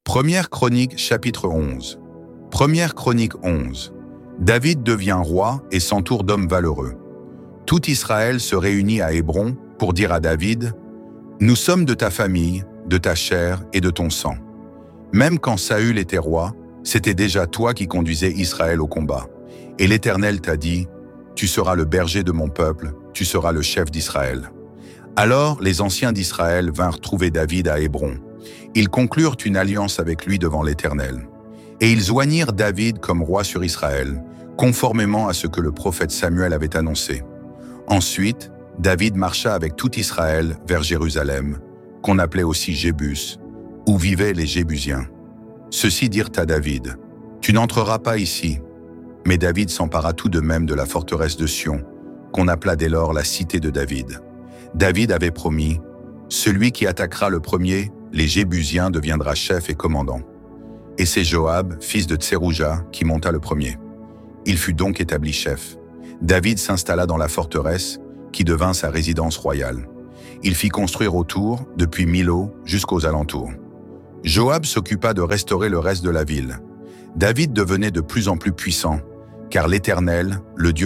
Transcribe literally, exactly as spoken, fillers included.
Première Chronique, chapitre onze. Première Chronique onze. David devient roi et s'entoure d'hommes valeureux. Tout Israël se réunit à Hébron pour dire à David « Nous sommes de ta famille, de ta chair et de ton sang. » Même quand Saül était roi, c'était déjà toi qui conduisais Israël au combat. Et l'Éternel t'a dit « Tu seras le berger de mon peuple, tu seras le chef d'Israël. » Alors les anciens d'Israël vinrent trouver David à Hébron. Ils conclurent une alliance avec lui devant l'Éternel. Et ils oignirent David comme roi sur Israël, conformément à ce que le prophète Samuel avait annoncé. Ensuite, David marcha avec tout Israël vers Jérusalem, qu'on appelait aussi Jébus, où vivaient les Jébusiens. Ceux-ci dirent à David, « Tu n'entreras pas ici. » Mais David s'empara tout de même de la forteresse de Sion, qu'on appela dès lors la cité de David. David avait promis, « Celui qui attaquera le premier, les Jébusiens, deviendra chef et commandant. » Et c'est Joab, fils de Tserouja, qui monta le premier. Il fut donc établi chef. David s'installa dans la forteresse, qui devint sa résidence royale. Il fit construire autour, depuis Milo jusqu'aux alentours. Joab s'occupa de restaurer le reste de la ville. David devenait de plus en plus puissant, car l'Éternel, le Dieu